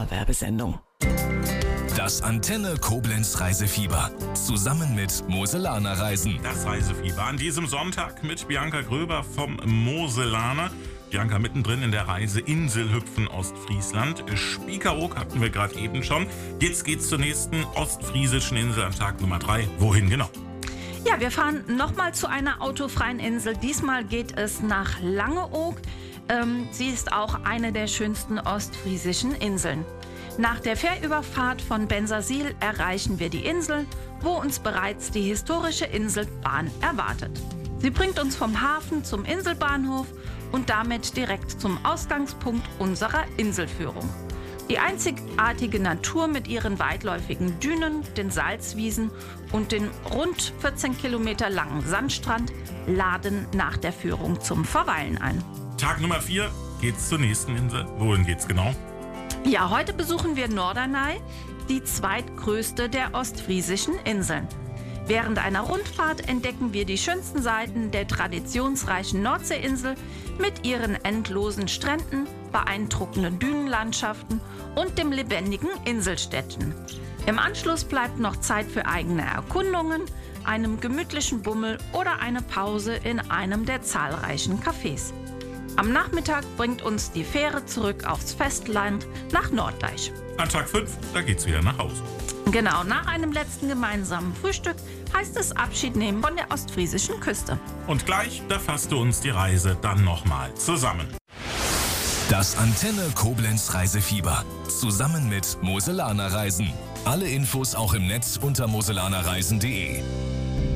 Dauerwerbesendung. Das Antenne Koblenz Reisefieber. Zusammen mit Moselaner Reisen. Das Reisefieber an diesem Sonntag mit Bianca Gröber vom Moselaner. Bianca mittendrin in der Reise Inselhüpfen Ostfriesland. Spiekeroog hatten wir gerade eben schon. Jetzt geht's zur nächsten ostfriesischen Insel an Tag Nummer 3. Wohin genau? Ja, wir fahren nochmal zu einer autofreien Insel. Diesmal geht es nach Langeoog. Sie ist auch eine der schönsten ostfriesischen Inseln. Nach der Fährüberfahrt von Bensersiel erreichen wir die Insel, wo uns bereits die historische Inselbahn erwartet. Sie bringt uns vom Hafen zum Inselbahnhof und damit direkt zum Ausgangspunkt unserer Inselführung. Die einzigartige Natur mit ihren weitläufigen Dünen, den Salzwiesen und den rund 14 Kilometer langen Sandstrand laden nach der Führung zum Verweilen ein. Tag Nummer 4 geht's zur nächsten Insel. Wohin geht's genau? Ja, heute besuchen wir Norderney, die zweitgrößte der ostfriesischen Inseln. Während einer Rundfahrt entdecken wir die schönsten Seiten der traditionsreichen Nordseeinsel mit ihren endlosen Stränden, beeindruckenden Dünenlandschaften und dem lebendigen Inselstädtchen. Im Anschluss bleibt noch Zeit für eigene Erkundungen, einem gemütlichen Bummel oder eine Pause in einem der zahlreichen Cafés. Am Nachmittag bringt uns die Fähre zurück aufs Festland nach Norddeich. An Tag 5, da geht's wieder nach Hause. Genau, nach einem letzten gemeinsamen Frühstück heißt es Abschied nehmen von der ostfriesischen Küste. Und gleich, da fasst du uns die Reise dann nochmal zusammen. Das Antenne Koblenz Reisefieber. Zusammen mit Moselaner Reisen. Alle Infos auch im Netz unter moselanerreisen.de.